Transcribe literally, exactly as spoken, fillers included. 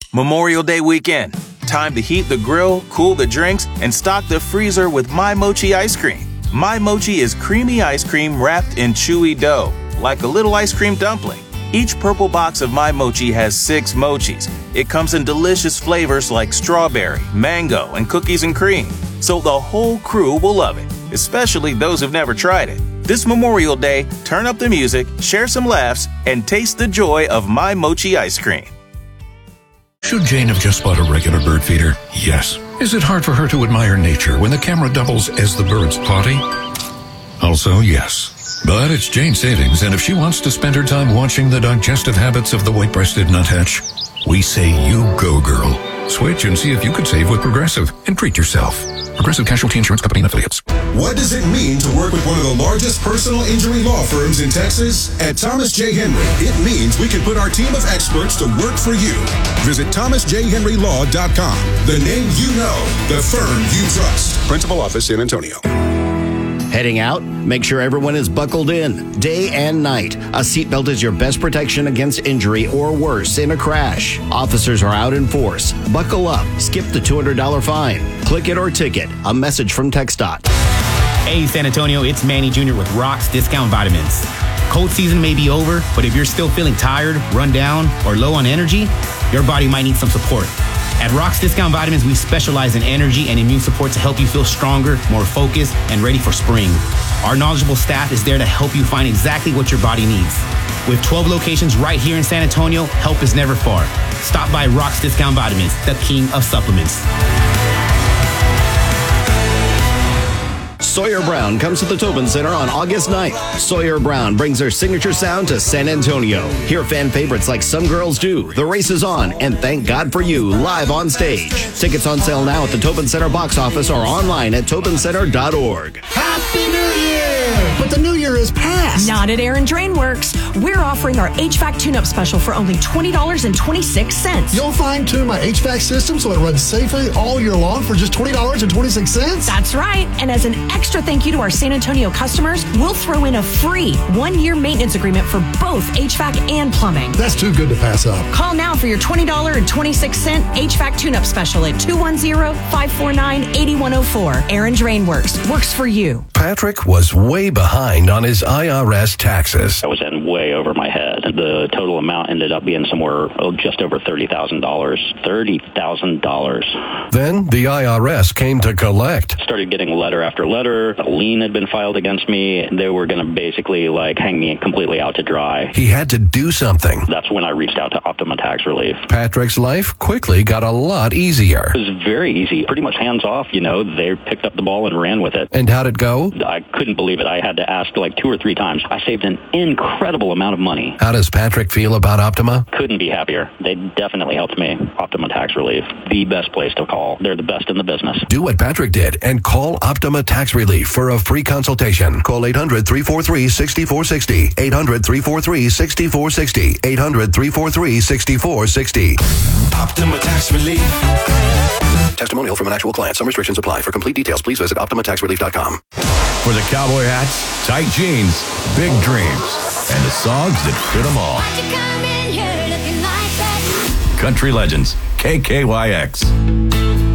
Memorial Day weekend. Time to heat the grill, cool the drinks, and stock the freezer with My Mochi ice cream. My Mochi is creamy ice cream wrapped in chewy dough, like a little ice cream dumpling. Each purple box of My Mochi has six mochis. It comes in delicious flavors like strawberry, mango, and cookies and cream. So the whole crew will love it, especially those who've never tried it. This Memorial Day, turn up the music, share some laughs, and taste the joy of My Mochi ice cream. Should Jane have just bought a regular bird feeder? Yes. Is it hard for her to admire nature when the camera doubles as the bird's potty? Also, yes. But it's Jane savings, and if she wants to spend her time watching the digestive habits of the white-breasted nuthatch, we say you go, girl. Switch and see if you could save with Progressive and treat yourself. Progressive Casualty Insurance Company and Affiliates. What does it mean to work with one of the largest personal injury law firms in Texas? At Thomas J. Henry, it means we can put our team of experts to work for you. Visit thomas j henry law dot com. The name you know, the firm you trust. Principal office, San Antonio. Heading out? Make sure everyone is buckled in, day and night. A seatbelt is your best protection against injury or worse in a crash. Officers are out in force. Buckle up. Skip the two hundred dollars fine. Click it or ticket. A message from TxDOT. Hey, San Antonio, it's Manny Junior with Rock's Discount Vitamins. Cold season may be over, but if you're still feeling tired, run down, or low on energy, your body might need some support. At Rock's Discount Vitamins, we specialize in energy and immune support to help you feel stronger, more focused, and ready for spring. Our knowledgeable staff is there to help you find exactly what your body needs. With twelve locations right here in San Antonio, help is never far. Stop by Rock's Discount Vitamins, the king of supplements. Sawyer Brown comes to the Tobin Center on August ninth. Sawyer Brown brings their signature sound to San Antonio. Hear fan favorites like Some Girls Do, The Race Is On, and Thank God For You live on stage. Tickets on sale now at the Tobin Center box office or online at tobin center dot org. Happy New Year! But the New Year is past. Not at Aaron Drain Works. We're offering our H V A C tune-up special for only twenty dollars and twenty-six cents. You'll fine-tune my H V A C system so it runs safely all year long for just twenty dollars and twenty-six cents? That's right. And as an extra thank you to our San Antonio customers, we'll throw in a free one-year maintenance agreement for both H V A C and plumbing. That's too good to pass up. Call now for your twenty dollars and twenty-six cents H V A C tune-up special at two one zero, five four nine, eight one zero four. Aaron Drain Works. Works for you. Patrick was way behind on his I R S taxes. I was in way over my head. The total amount ended up being somewhere oh, just over thirty thousand dollars. thirty thousand dollars. Then the I R S came to collect. Started getting letter after letter. A lien had been filed against me. They were going to basically like hang me completely out to dry. He had to do something. That's when I reached out to Optima Tax Relief. Patrick's life quickly got a lot easier. It was very easy. Pretty much hands off, you know. They picked up the ball and ran with it. And how'd it go? I couldn't believe it. I had to ask like two or three times. I saved an incredible amount of money. How does Patrick feel about Optima? Couldn't be happier. They definitely helped me. Optima Tax Relief, the best place to call. They're the best in the business. Do what Patrick did and call Optima Tax Relief for a free consultation. Call eight hundred, three four three, six four six zero. eight hundred, three four three, six four six zero. eight hundred, three four three, six four six zero. Optima Tax Relief. Testimonial from an actual client. Some restrictions apply. For complete details, please visit optima tax relief dot com. For the cowboy hats, tight jeans, big dreams, and the songs that fit them all. Country Legends, K K Y X.